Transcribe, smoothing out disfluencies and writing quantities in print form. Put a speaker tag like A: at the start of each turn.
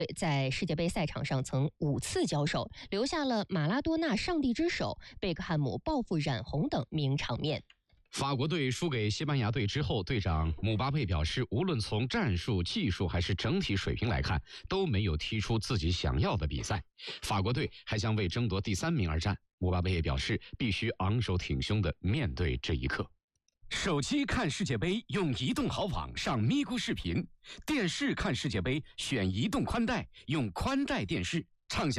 A: 在世界杯赛场上曾5次交手，留下了马拉多纳上帝之手、贝克汉姆报复染红等名场面。
B: 法国队输给西班牙队之后，队长姆巴佩表示，无论从战术、技术还是整体水平来看，都没有踢出自己想要的比赛。法国队还将为争夺第3名而战。姆巴佩也表示，必须昂首挺胸地面对这一刻。手机看世界杯用移动好网上咪咕视频，电视看世界杯选移动宽带，用宽带电视，畅享